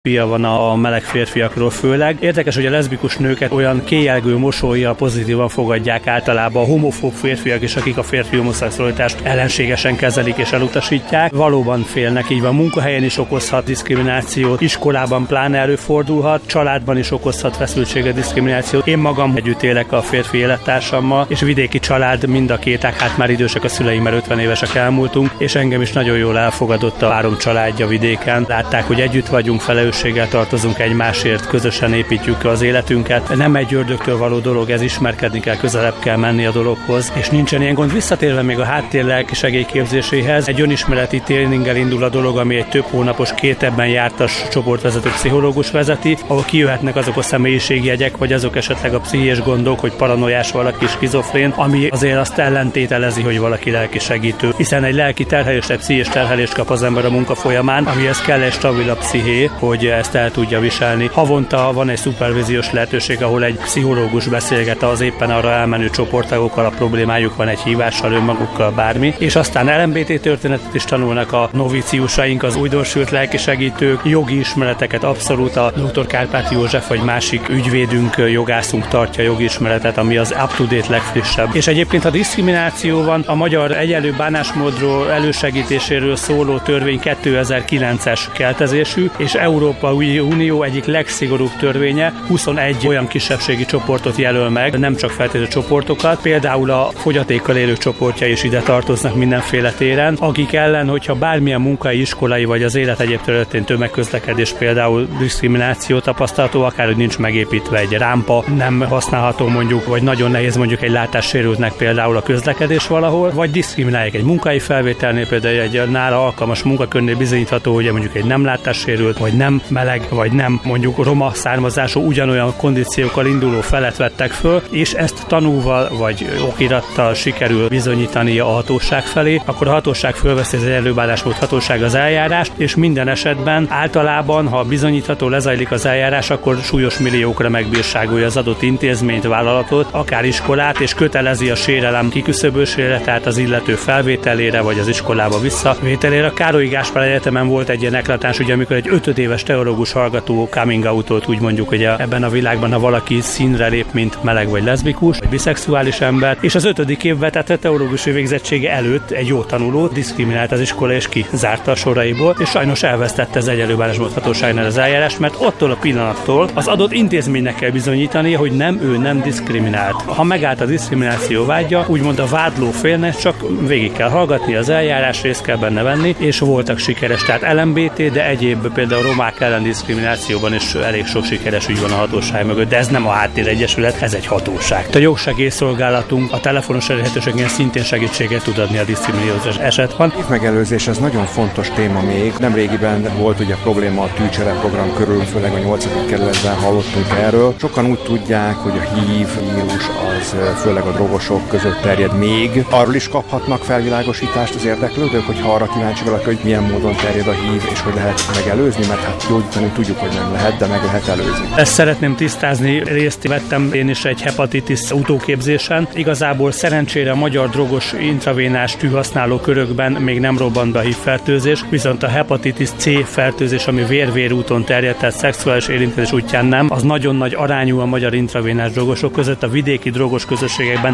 pia van a meleg férfiakról főleg. Érdekes, hogy a leszbikus nőket olyan kéjelgő mosollyal pozitívan fogadják általában a homofób férfiak is, akik a férfi homoszexualitást ellenségesen kezelik és elutasítják. Valóban félnek, így van, munkahelyen is okozhat diszkriminációt, iskolában pláne előfordulhat, családban is okozhat feszültséget, diszkriminációt. Én magam együtt élek a férfi élettársammal, és vidéki család mind a két, hát már idősek a szüleim, mert 50 évesek elmúltunk, és engem is nagyon jól elfogadott a párom családja vidéken. Látták, hogy együtt vagyunk, felelősséggel tartozunk egymásért, közösen építjük az életünket. Nem egy ördögtől való dolog, ez, ismerkedni kell, közelebb kell menni a dologhoz, és nincsen ilyen gond. Visszatérve még a háttér lelki segélyképzéséhez, egy önismereti tréninggel indul a dolog, ami egy több hónapos, 2 ebben jártas csoportvezető pszichológus vezeti, ahol kijöhetnek azok a személyiségjegyek, vagy azok esetleg a pszichés gondok, hogy paranoiás valaki, skizofrén, ami azért azt ellentételezi, hogy valaki lelki segítő, hiszen egy lelki terhelést, egy pszichés terhelést kap az ember a munka folyamán, amihez kell egy stabilabb psziché, hogy ezt el tudja viselni. Havonta van egy szupervíziós lehetőség, ahol egy pszichológus beszélget az éppen arra elmenő csoporttagokkal, a problémájuk van, egy hívással, önmagukkal, bármi, és aztán LMBT történetet is tanulnak a novíciusaink, az újdonsült lelki segítők, jogi ismereteket, abszolút a dr. Kárpáti József vagy másik ügyvédünk, jogászunk tartja jogi ismeretet, ami az up-to-date legfrissebb. És egyébként a diszkrimináció van, a magyar egyenlő bánásmódról elősegítéséről szóló törvény 2009-es keltezésű, és Európai Unió egyik legszigorúbb törvénye 21 olyan kisebbségi csoportot jelöl meg, nem csak feltétlenül csoportokat, például a fogyatékkal élők csoportja is ide tartoznak mindenféle téren, akik ellen, hogyha bármilyen munkai, iskolai vagy az élet egyéb területén tömegközlekedés, például diszkrimináció tapasztalható, akár hogy nincs megépítve egy rámpa, nem használható mondjuk, vagy nagyon nehéz mondjuk egy látássérültnek például a közlekedés valahol, vagy diszkriminálják egy munkai felvételnél, például egy nála alkalmas munkakörnél bizonyítható, hogy mondjuk egy nem látássérült, vagy nem meleg, vagy nem mondjuk roma származású, ugyanolyan kondíciókkal induló felet vettek föl, és ezt tanúval vagy okirattal sikerül bizonyítani a hatóság felé, akkor a hatóság fölveszi az előbánásmód hatóság az eljárást, és minden esetben általában, ha bizonyítható, lezajlik az eljárás, akkor súlyos milliókra megbírságolja az adott intézményt, vállalatot, akár iskolát, és kötelezi a sérelem kiküszöbölésére, tehát az illető felvételére, vagy az iskolába visszavételére. A Károly Gáspár Egyetemen volt egy ilyen eklatáns, ugye, amikor egy 5 éves teológus hallgató coming out-olt, úgy mondjuk, hogy ebben a világban, ha valaki színre lép, mint meleg vagy leszbikus, vagy biszexuális ember, és az 5. évben, tehát a teológusi végzettsége előtt egy jó tanulót diszkriminált az iskola, és kizárta a soraiból, és sajnos elvesztette az egyenlő bánásmód hatóságnál az eljárást, mert attól a pillanattól az adott intézménynek kell bizonyítania, hogy ő nem diszkriminált. Ha megállt a diszkrimináció vágya, úgymond a vádló félnek csak végig kell hallgatni az eljárás, részt kell benne venni, és voltak sikeres, tehát LMBT, de egyéb például romák ellen diszkriminációban is elég sok sikeres ügy van a hatóság mögött, de ez nem a háttéregyesület, ez egy hatóság. A jogsegélyszolgálatunk a telefonos elérhetőségen szintén segítséget tud adni a diszkriminációs esetben. Megelőzés, ez nagyon fontos téma még. Nemrégiben volt ugye probléma a tűcsere program körül, főleg a 8. kerületben hallottunk erről. Sokan úgy tudják, hogy a HIV vírus az főleg a drogosok között terjed még. Arról is kaphatnak felvilágosítást az érdeklődők, hogy ha arra kíváncsi valaki, hogy milyen módon terjed a HIV, és hogy lehet megelőzni, mert hát gyógyítani tudjuk, hogy nem lehet, de meg lehet előzni. Ezt szeretném tisztázni, részt vettem én is egy hepatitis utóképzésen. Igazából szerencsére a magyar drogos intravénás tűhasználó körökben még nem robbant be a HIV fertőzés, viszont a hepatitis C fertőzés, ami vér-vér úton terjed, tehát szexuális érintkezés útján nem, az nagyon nagy arányú a magyar intravénás drogosok között. A vidéki drogos közösségekben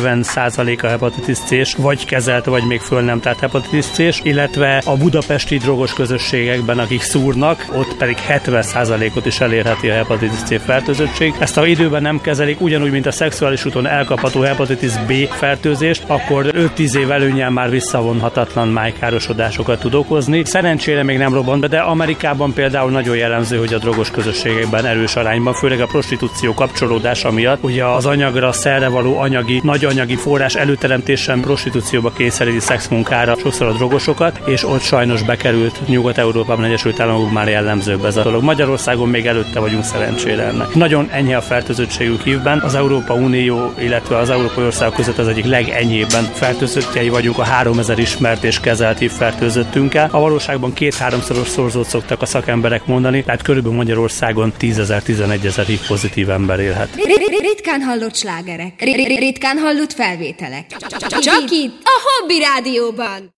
40% a hepatitis C-s, vagy kezelt, vagy még föl nem, tehát hepatitis C-s, illetve a budapesti drogos közösségekben, akik szúrnak, ott pedig 70%-ot is elérheti a hepatitis C fertőzöttség. Ezt ha időben nem kezelik, ugyanúgy, mint a szexuális úton elkapható hepatitis B fertőzést, akkor 5-10 év előnnyel már visszavonhatatlan májkárosodásokat tud okozni. Szerencsére még nem robbant be, de Amerikában például nagyon jellemző, hogy a drogos közösségekben erős arányban, főleg a prostitúció kapcsolódása miatt, ugye az anyagra, szerre való anyagi, nagy anyagi forrás előteremtésen prostitúcióba kényszeríti szexmunkára sokszor a drogosokat, és ott sajnos bekerült Nyugat-Európában, Egyesült Államokban már jellemzőbb ez a dolog. Magyarországon még előtte vagyunk szerencsére ennek. Nagyon enyhe a fertőzöttségük HIV-ben, az Európai Unió, illetve az európai országok között az egyik legenyhébben fertőzöttjei vagyunk a 3000 ismert és kezelt HIV fertőzöttünkkel. A valóságban 2-3-szoros szorzót szoktak a szakemberek mondani, tehát körülbelül Magyarországon 10.000-11.000 HIV pozitív ember élhet. Ritkán hallott slágerek, ritkán hallott felvételek. Csak itt a Hobby Rádióban.